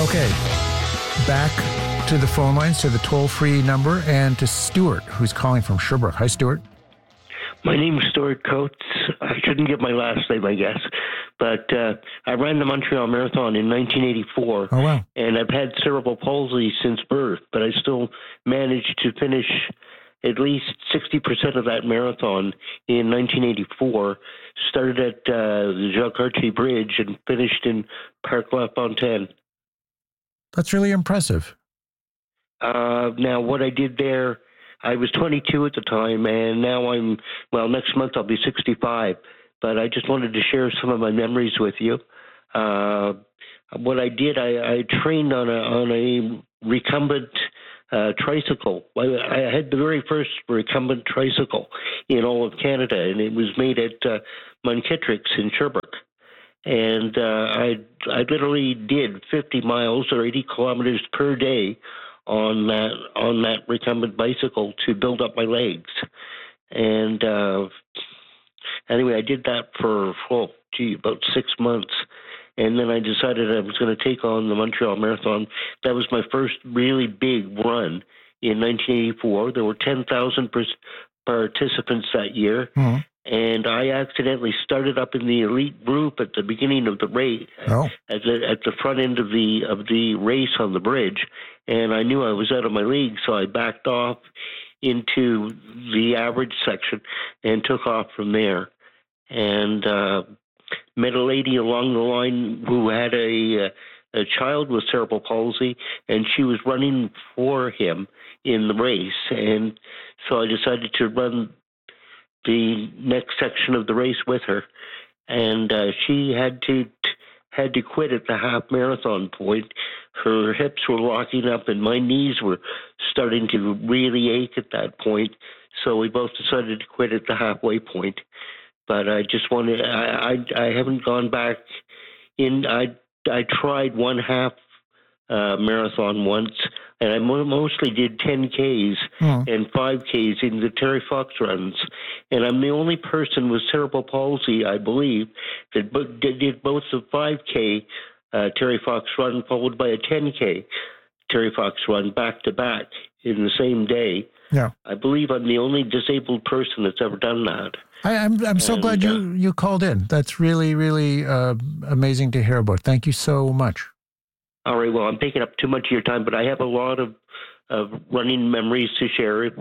Okay, back to the phone lines, to the toll-free number, and to Stuart, who's calling from Sherbrooke. Hi, Stuart. My name is Stuart Coates. I shouldn't give my last name, I guess. But I ran the Montreal Marathon in 1984. Oh, wow. And I've had cerebral palsy since birth, but I still managed to finish at least 60% of that marathon in 1984. Started at the Jacques-Cartier Bridge and finished in Parc La Fontaine. That's really impressive. Now, what I did there, I was 22 at the time, and now next month I'll be 65. But I just wanted to share some of my memories with you. What I did, I trained on a recumbent tricycle. I had the very first recumbent tricycle in all of Canada, and it was made at Munkittricks in Sherbrooke. And I literally did 50 miles or 80 kilometers per day on that recumbent bicycle to build up my legs. And anyway, I did that for about 6 months. And then I decided I was going to take on the Montreal Marathon. That was my first really big run in 1984. There were 10,000 participants that year. Mm-hmm. And I accidentally started up in the elite group at the beginning of the race, at the front end of the race on the bridge, and I knew I was out of my league, so I backed off into the average section and took off from there, and met a lady along the line who had a child with cerebral palsy, and she was running for him in the race, and so I decided to run the next section of the race with her, and she had to quit at the half marathon point. Her hips were locking up, and my knees were starting to really ache at that point. So we both decided to quit at the halfway point. But I just wanted. I haven't gone back in. I tried one half marathon once, and I mostly did 10Ks and 5Ks in the Terry Fox runs. And I'm the only person with cerebral palsy, I believe, that did both the 5K Terry Fox run followed by a 10K Terry Fox run back to back in the same day. Yeah, I believe I'm the only disabled person that's ever done that. I'm so glad you called in. That's really, really amazing to hear about. Thank you so much. All right. Well, I'm taking up too much of your time, but I have a lot of running memories to share if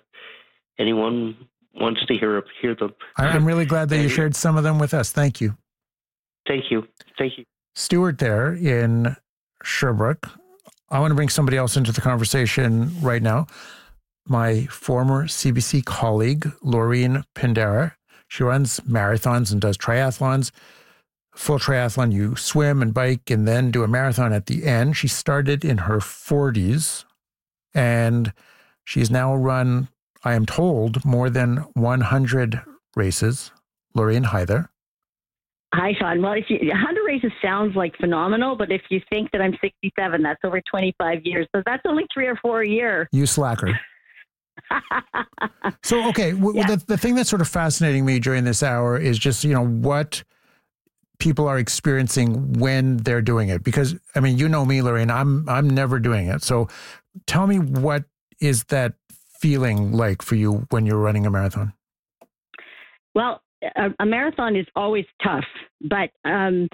anyone wants to hear them. I'm really glad that you shared some of them with us. Thank you. Thank you. Stuart there in Sherbrooke. I want to bring somebody else into the conversation right now. My former CBC colleague, Laureen Pindera. She runs marathons and does triathlons. Full triathlon, you swim and bike and then do a marathon at the end. She started in her 40s and she's now run, I am told, more than 100 races. Laureen, hi there. Hi, Sean. Well, 100 races sounds like phenomenal, but if you think that I'm 67, that's over 25 years. So that's only 3 or 4 a year. You slacker. So, okay, the thing that's sort of fascinating me during this hour is just, what people are experiencing when they're doing it. Because, I mean, you know me, Lorraine, I'm never doing it. So tell me, what is that feeling like for you when you're running a marathon? Well, a marathon is always tough, but Alex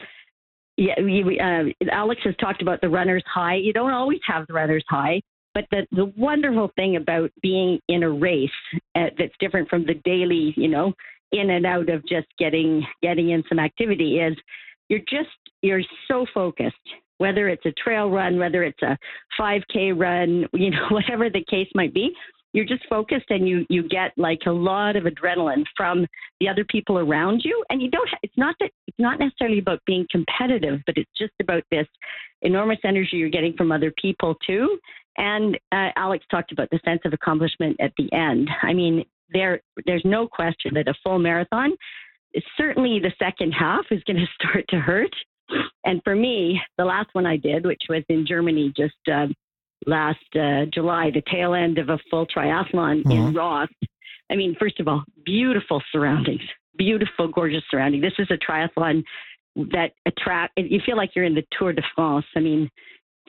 has talked about the runner's high. You don't always have the runner's high, but the wonderful thing about being in a race that's different from the daily, in and out of just getting in some activity is you're so focused, whether it's a trail run, whether it's a 5K run, whatever the case might be, you're just focused and you get like a lot of adrenaline from the other people around you. And it's not necessarily about being competitive, but it's just about this enormous energy you're getting from other people too. And Alex talked about the sense of accomplishment at the end. I mean, there's no question that a full marathon, certainly the second half is going to start to hurt. And for me, the last one I did, which was in Germany just last July, the tail end of a full triathlon in Ross. I mean, first of all, beautiful surroundings, beautiful, gorgeous surroundings. This is a triathlon that you feel like you're in the Tour de France. I mean,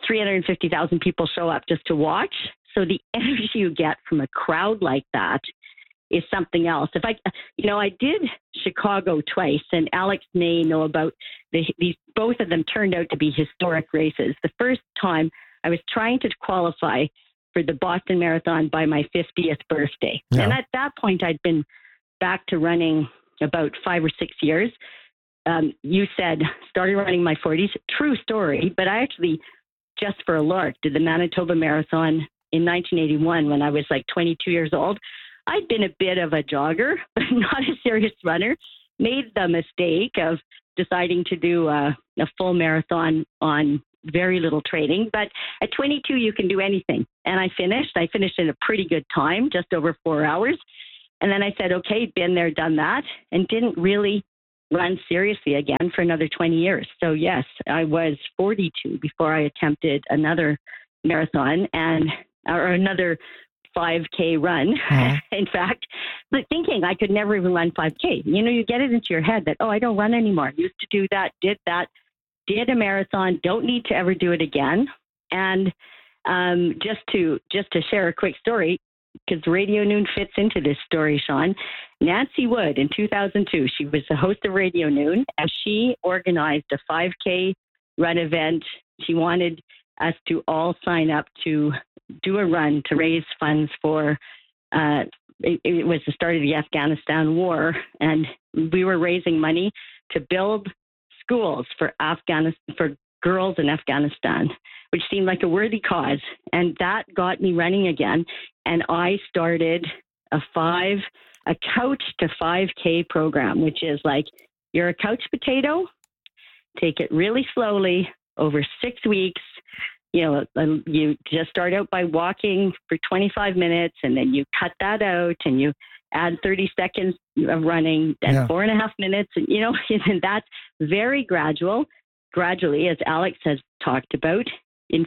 350,000 people show up just to watch. So the energy you get from a crowd like that is something else. If I did Chicago twice, and Alex may know about these. Both of them turned out to be historic races. The first time I was trying to qualify for the Boston Marathon by my 50th birthday. Yeah. And at that point, I'd been back to running about 5 or 6 years. You said started running in my 40s. True story, but I actually, just for a lark, did the Manitoba Marathon in 1981 when I was like 22 years old. I'd been a bit of a jogger, but not a serious runner. Made the mistake of deciding to do a full marathon on very little training. But at 22, you can do anything. And I finished in a pretty good time, just over 4 hours. And then I said, okay, been there, done that, and didn't really run seriously again for another 20 years. So yes, I was 42 before I attempted another marathon or another 5K run. In fact, but thinking I could never even run 5K. You get it into your head that, I don't run anymore. Used to do that, did a marathon, don't need to ever do it again. And just to share a quick story, because Radio Noon fits into this story, Sean. Nancy Wood in 2002, she was the host of Radio Noon, and she organized a 5K run event. She wanted us to all sign up to do a run to raise funds for, it was the start of the Afghanistan war, and we were raising money to build schools for girls in Afghanistan, which seemed like a worthy cause. And that got me running again. And I started a couch to 5K program, which is like, you're a couch potato, take it really slowly over 6 weeks. You just start out by walking for 25 minutes, and then you cut that out and you add 30 seconds of running, then 4.5 minutes. And, and that's very gradually, as Alex has talked about, in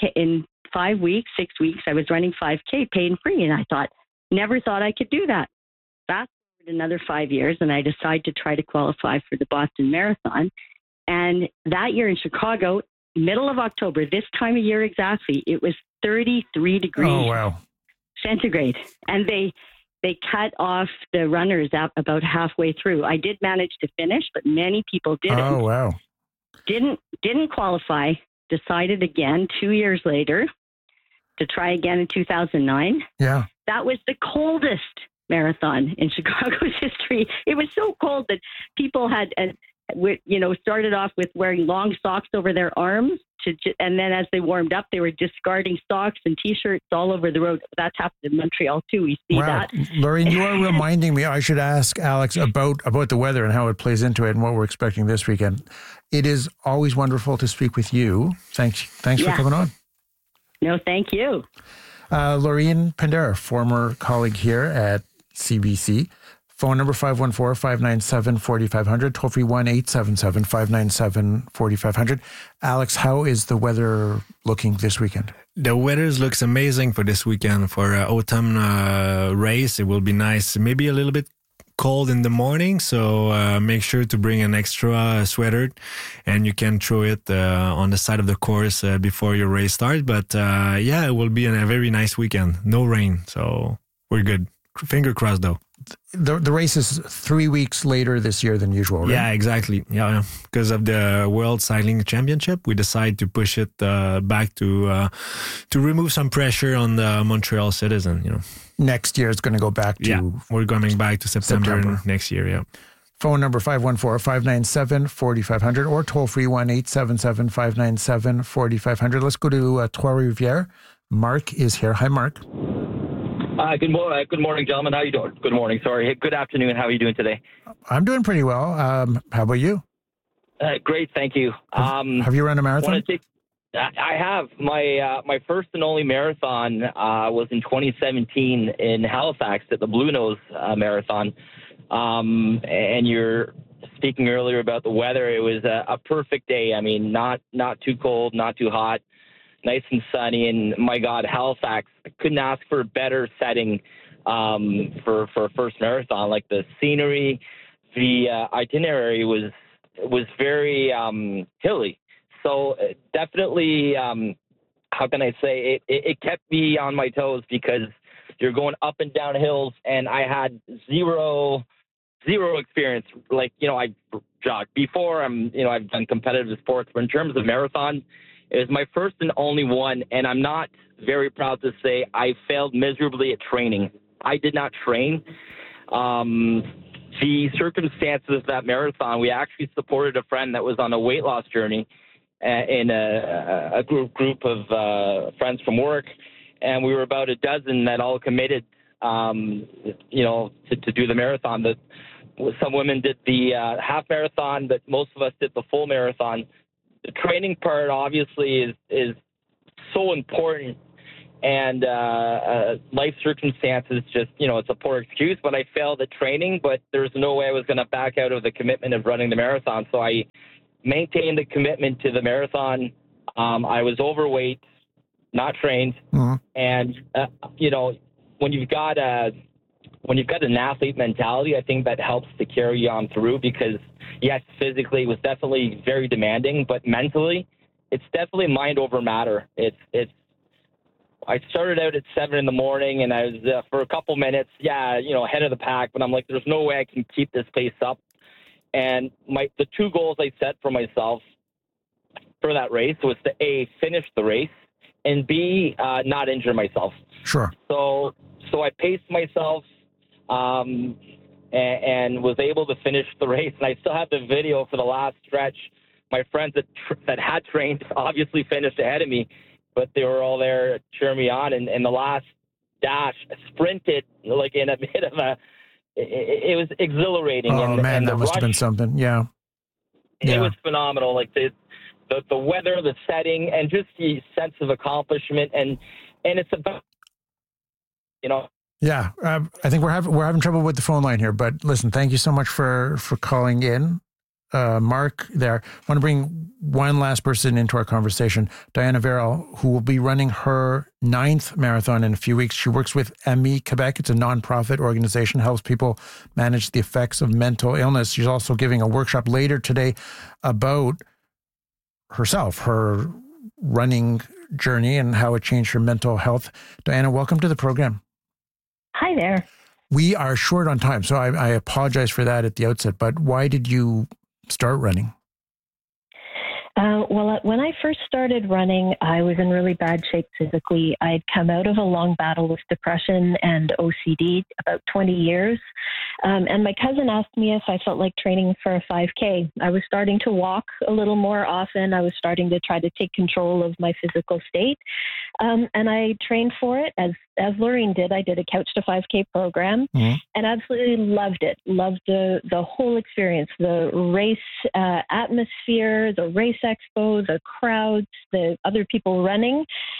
5 weeks, 6 weeks, I was running 5K pain free. And I never thought I could do that. Fast forward another 5 years, and I decided to try to qualify for the Boston Marathon. And that year in Chicago, middle of October, this time of year exactly, it was 33 degrees centigrade. And they cut off the runners up about halfway through. I did manage to finish, but many people didn't. Oh, wow. Didn't qualify, decided again 2 years later to try again in 2009. Yeah. That was the coldest marathon in Chicago's history. It was so cold that people had, started off with wearing long socks over their arms, and then as they warmed up, they were discarding socks and T-shirts all over the road. That's happened in Montreal too. We see that. Lorraine, you are reminding me I should ask Alex about the weather and how it plays into it and what we're expecting this weekend. It is always wonderful to speak with you. Thanks for coming on. No, thank you. Lorraine Pindera, former colleague here at CBC. Phone number 514-597-4500, toll free 1-877-597-4500. Alex, how is the weather looking this weekend? The weather looks amazing for this weekend for autumn race. It will be nice, maybe a little bit cold in the morning, so make sure to bring an extra sweater, and you can throw it on the side of the course before your race starts. But it will be a very nice weekend. No rain, so we're good. Finger crossed though. The race is 3 weeks later this year than usual, right? Yeah, exactly. Yeah, because of the World Cycling Championship, we decided to push it back to remove some pressure on the Montreal citizen. Next year it's going to go back to... Yeah, we're coming back to September next year, yeah. Phone number 514-597-4500 or toll free 1-877-597-4500. Let's go to Trois-Rivières. Mark is here. Hi, Mark. Good morning, gentlemen. How are you doing? Good morning. Sorry. Good afternoon. How are you doing today? I'm doing pretty well. How about you? Great. Thank you. Have you run a marathon? I have. My first and only marathon was in 2017 in Halifax at the Blue Nose Marathon. And you're speaking earlier about the weather. It was a perfect day. I mean, not too cold, not too hot. Nice and sunny, and my God, Halifax, I couldn't ask for a better setting for a first marathon. Like the scenery, the itinerary was very hilly. So definitely how can I say, it kept me on my toes because you're going up and down hills, and I had zero experience. Like, I jogged before. I've done competitive sports, but in terms of marathon, it was my first and only one, and I'm not very proud to say I failed miserably at training. I did not train. The circumstances of that marathon, we actually supported a friend that was on a weight loss journey in a group of friends from work, and we were about a dozen that all committed, to do the marathon. Some women did the half marathon, but most of us did the full marathon. The training part obviously is so important, and life circumstances just, it's a poor excuse, but I failed at training, but there's no way I was going to back out of the commitment of running the marathon. So I maintained the commitment to the marathon. I was overweight, not trained. Mm-hmm. And, when you've got an athlete mentality, I think that helps to carry you on through because, yes, physically it was definitely very demanding, but mentally it's definitely mind over matter. I started out at 7 a.m. and I was for a couple minutes, ahead of the pack, but I'm like, there's no way I can keep this pace up. And the two goals I set for myself for that race was to A, finish the race, and B, not injure myself. Sure. So I paced myself and was able to finish the race. And I still have the video for the last stretch. My friends that had trained obviously finished ahead of me, but they were all there cheering me on. And the last dash, sprinted like in a bit of it was exhilarating. Oh, man, that must have been something. Yeah. It was phenomenal. Like the weather, the setting, and just the sense of accomplishment. And it's about, Yeah, I think we're having trouble with the phone line here. But listen, thank you so much for calling in, Mark. There, I want to bring one last person into our conversation, Diana Verrill, who will be running her 9th marathon in a few weeks. She works with AMI Quebec. It's a nonprofit organization, helps people manage the effects of mental illness. She's also giving a workshop later today about herself, her running journey, and how it changed her mental health. Diana, welcome to the program. Hi there. We are short on time, so I apologize for that at the outset, but why did you start running? Well, when I first started running, I was in really bad shape physically. I'd come out of a long battle with depression and OCD, about 20 years. And my cousin asked me if I felt like training for a 5K. I was starting to walk a little more often. I was starting to try to take control of my physical state. And I trained for it as Lorraine did. I did a Couch to 5K program and absolutely loved it. Loved the whole experience, the race atmosphere, the race expo, the crowds, the other people running.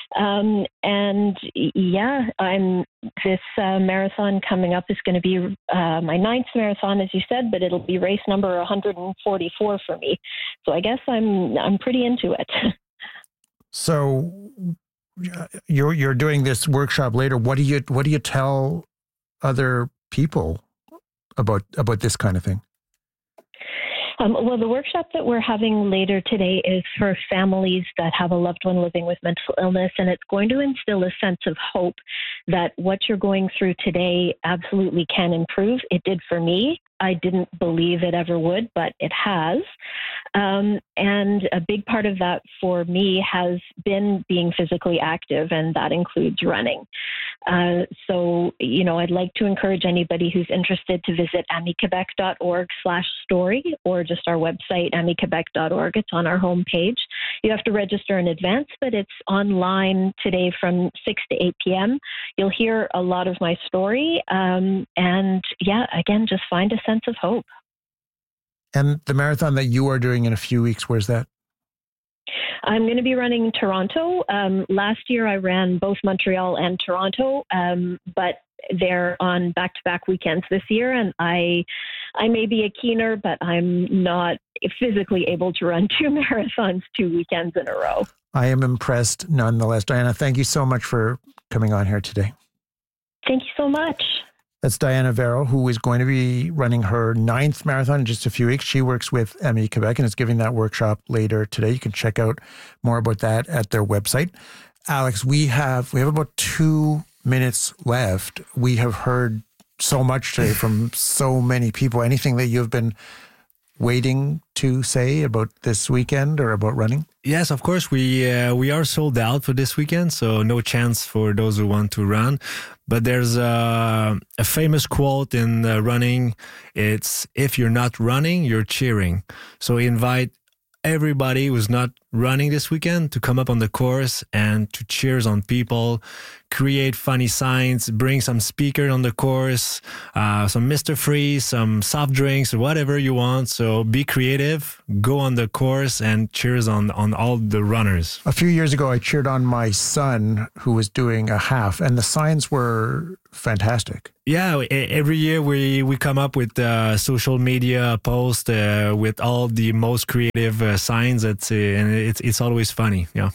This marathon coming up is going to be my 9th marathon, as you said, but it'll be race number 144 for me. So I guess I'm pretty into it. So you're doing this workshop later. What do you tell other people about this kind of thing? Well, the workshop that we're having later today is for families that have a loved one living with mental illness, and it's going to instill a sense of hope that what you're going through today absolutely can improve. It did for me. I didn't believe it ever would, but it has. And a big part of that for me has been being physically active, and that includes running. So, I'd like to encourage anybody who's interested to visit amiquebec.org/story or just our website, amiquebec.org. It's on our homepage. You have to register in advance, but it's online today from 6 to 8 p.m. You'll hear a lot of my story. Again, just find a sense of hope. And the marathon that you are doing in a few weeks, where's that? I'm going to be running Toronto. Last year I ran both Montreal and Toronto, but they're on back-to-back weekends this year, and I may be a keener, but I'm not physically able to run 2 marathons 2 weekends in a row. I am impressed nonetheless. Diana, thank you so much for coming on here today. Thank you so much. That's Diana Verrill, who is going to be running her 9th marathon in just a few weeks. She works with AMI Quebec and is giving that workshop later today. You can check out more about that at their website. Alex, we have about 2 minutes left. We have heard so much today from so many people. Anything that you've been waiting to say about this weekend or about running? Yes, of course. We are sold out for this weekend, so no chance for those who want to run. But there's a famous quote in running. It's, if you're not running, you're cheering. So invite everybody who's not running this weekend to come up on the course and to cheers on people, create funny signs, bring some speaker on the course, some Mr. Freeze, some soft drinks, or whatever you want. So be creative, go on the course and cheers on all the runners. A few years ago, I cheered on my son who was doing a half, and the signs were fantastic. Yeah, every year we come up with social media post with all the most creative signs. And it's always funny. Yeah.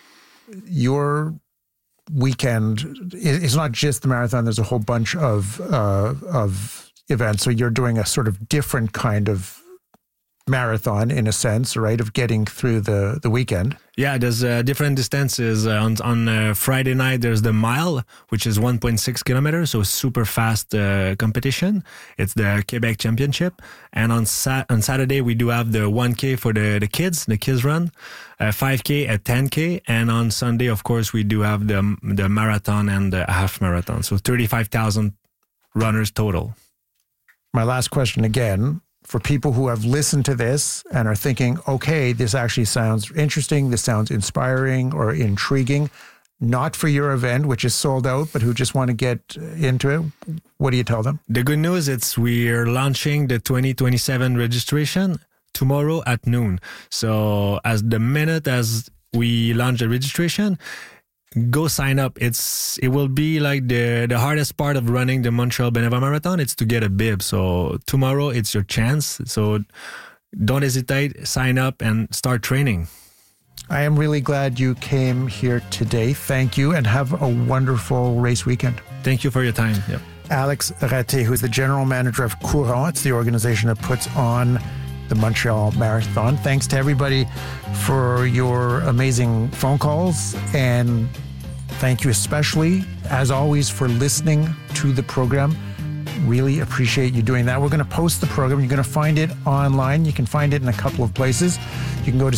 Your weekend is not just the marathon. There's a whole bunch of events. So you're doing a sort of different kind of marathon in a sense, right? Of getting through the weekend. Yeah, there's different distances. On Friday night, there's the mile, which is 1.6 kilometers, so super fast competition. It's the Quebec Championship. And on Saturday, we do have the 1K for the kids run, 5K at 10K. And on Sunday, of course, we do have the marathon and the half marathon. So 35,000 runners total. My last question again, for people who have listened to this and are thinking, okay, this actually sounds interesting, this sounds inspiring or intriguing, not for your event, which is sold out, but who just want to get into it, what do you tell them? The good news is we're launching the 2027 registration tomorrow at noon. So as the minute as we launch the registration, go sign up. It will be like the hardest part of running the Montreal Beneva Marathon. It's to get a bib. So tomorrow it's your chance. So don't hesitate, sign up and start training. I am really glad you came here today. Thank you and have a wonderful race weekend. Thank you for your time. Yep. Alex Raté, who is the general manager of Courant. It's the organization that puts on the Montreal Marathon. Thanks to everybody for your amazing phone calls, and thank you especially, as always, for listening to the program. Really appreciate you doing that. We're going to post the program. You're going to find it online. You can find it in a couple of places. You can go to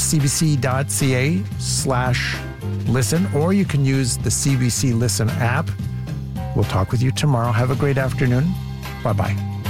cbc.ca/listen, or you can use the CBC Listen app. We'll talk with you tomorrow. Have a great afternoon. Bye-bye.